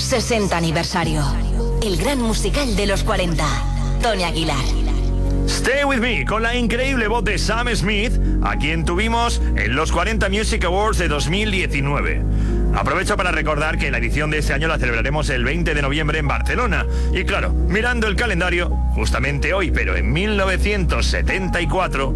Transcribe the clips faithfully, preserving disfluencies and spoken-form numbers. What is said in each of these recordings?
sesenta aniversario. El gran musical de los cuarenta. Tony Aguilar. Stay With Me, con la increíble voz de Sam Smith, a quien tuvimos en los cuarenta Music Awards de dos mil diecinueve. Aprovecho para recordar que la edición de este año la celebraremos el veinte de noviembre en Barcelona. Y claro, mirando el calendario, justamente hoy, pero en mil novecientos setenta y cuatro...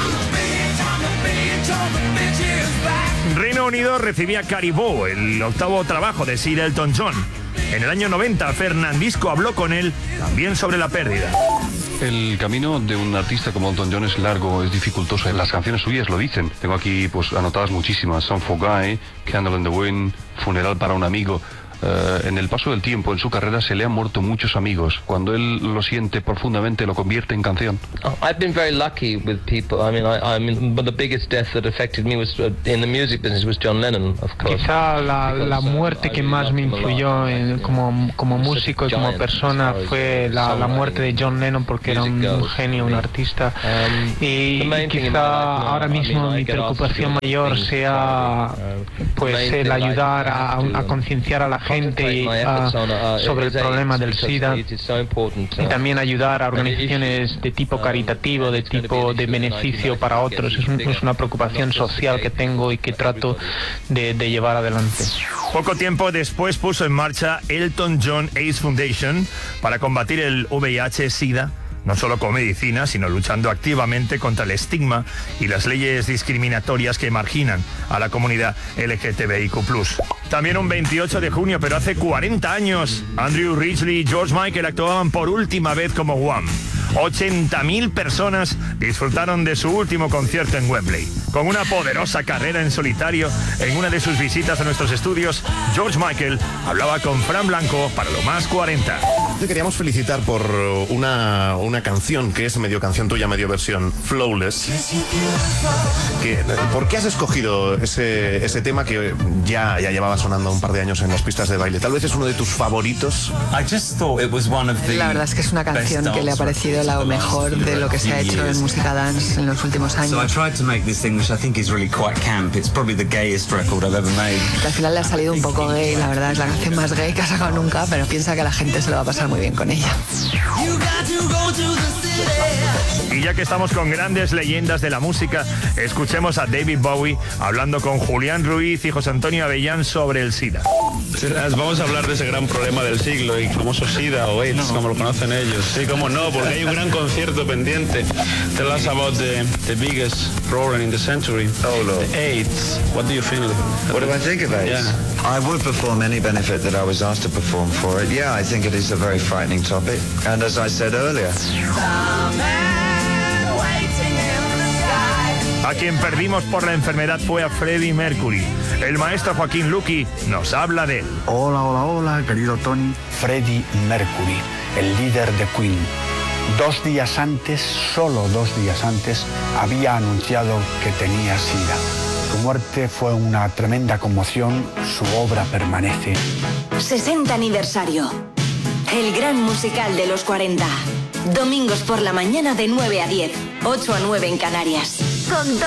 Reino Unido recibía Caribou, el octavo trabajo de Sir Elton John. En el año noventa, Fernandisco habló con él también sobre la pérdida. El camino de un artista como Elton John es largo, es dificultoso. Las canciones suyas lo dicen. Tengo aquí pues anotadas muchísimas. Song for Guy, Candle in the Wind, Funeral para un amigo. Uh, en el paso del tiempo, en su carrera, se le han muerto muchos amigos. Cuando él lo siente profundamente, lo convierte en canción. Oh, I've been very lucky with people. I mean, I, I mean, but the biggest death that affected me was uh, in the music business was John Lennon, of course. Quizá la, la muerte que más me influyó en, como, como músico y como persona fue la, la muerte de John Lennon, porque era un, un genio, un artista. Y, y quizá ahora mismo mi preocupación mayor sea pues el ayudar a, a concienciar a la gente y, uh, sobre el problema del SIDA, y también ayudar a organizaciones de tipo caritativo, de tipo de beneficio para otros. Es, un, es una preocupación social que tengo y que trato de, de llevar adelante. Poco tiempo después puso en marcha Elton John AIDS Foundation para combatir el V I H SIDA, no solo con medicina, sino luchando activamente contra el estigma y las leyes discriminatorias que marginan a la comunidad L G T B I Q plus. También un veintiocho de junio, pero hace cuarenta años, Andrew Ridgeley y George Michael actuaban por última vez como Wham. ochenta mil personas disfrutaron de su último concierto en Wembley. Con una poderosa carrera en solitario, en una de sus visitas a nuestros estudios, George Michael hablaba con Fran Blanco para Lo Más cuarenta. Te queríamos felicitar por una, una canción que es medio canción tuya, medio versión, Flawless. Que, ¿por qué has escogido ese, ese tema que ya, ya llevaba sonando un par de años en las pistas de baile? Tal vez es uno de tus favoritos. La verdad es que es una canción que le ha parecido la mejor de lo que se ha hecho en música dance en los últimos años. Al final le ha salido un poco gay, la verdad, es la canción más gay que ha sacado nunca, pero piensa que la gente se lo va a pasar muy bien con ella. Y ya que estamos con grandes leyendas de la música, escuchemos a David Bowie hablando con Julián Ruiz y José Antonio Avellán sobre el SIDA. Vamos a hablar de ese gran problema del siglo, y famoso SIDA o AIDS, no, como lo conocen ellos. Sí, cómo no, porque hay un gran concierto pendiente. Tell us about the, the biggest problem in the century. Oh, Lord. The AIDS. What do you feel? What do I think of AIDS? Yeah. I would perform any benefit that I was asked to perform for it. Yeah, I think it is a very frightening topic. And as I said earlier... A quien perdimos por la enfermedad fue a Freddie Mercury. El maestro Joaquín Luqui nos habla de él. Hola, hola, hola, querido Tony. Freddie Mercury, el líder de Queen. Dos días antes, solo dos días antes, había anunciado que tenía SIDA. Su muerte fue una tremenda conmoción, su obra permanece. sesenta aniversario. El gran musical de los cuarenta. Domingos por la mañana de nueve a diez, ocho a nueve en Canarias. Con